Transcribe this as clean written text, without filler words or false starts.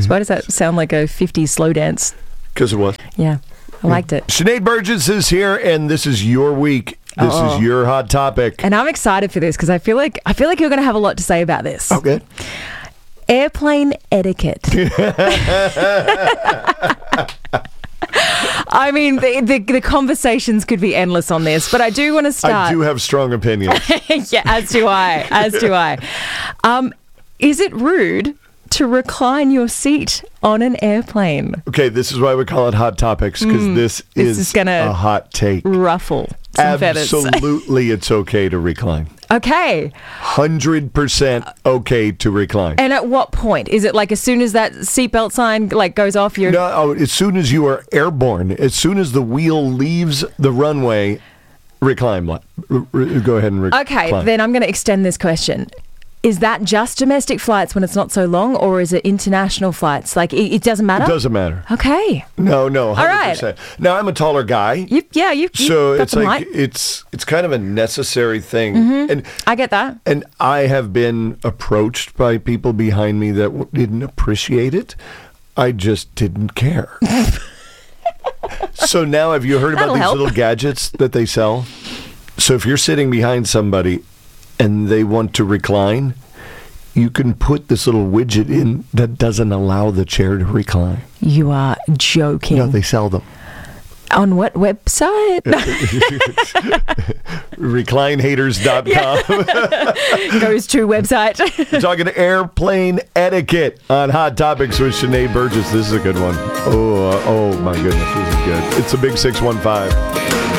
So why does that sound like a 50s slow dance? Because it was. Yeah, I liked it. Sinead Burgess is here, and this is your week. This is your hot topic. And I'm excited for this because I feel like you're going to have a lot to say about this. Okay. Airplane etiquette. I mean, the conversations could be endless on this, but I do want to start. I do have strong opinions. Yeah, as do I. Is it rude to recline your seat on an airplane? Okay, this is why we call it Hot Topics, because this is gonna a hot take. Ruffle some feathers. Absolutely, it's okay to recline. Okay. 100% okay to recline. And at what point? Is it like as soon as that seatbelt sign goes off? No, as soon as you are airborne, as soon as the wheel leaves the runway, recline. Go ahead and recline. Okay, then I'm going to extend this question. Is that just domestic flights when it's not so long, or is it international flights? Like, it doesn't matter? It doesn't matter. Okay. No, 100%. All right. Now, I'm a taller guy. You so got it's some like, height. it's kind of a necessary thing. And I get that. And I have been approached by people behind me that didn't appreciate it. I just didn't care. So now, have you heard about these little gadgets that they sell? So if you're sitting behind somebody and they want to recline, you can put this little widget in that doesn't allow the chair to recline. You are joking. No, they sell them. On what website? Reclinehaters.com. Goes to website. We're talking airplane etiquette on Hot Topics with Sinead Burgess. This is a good one. Oh my goodness, this is good. It's a big 615.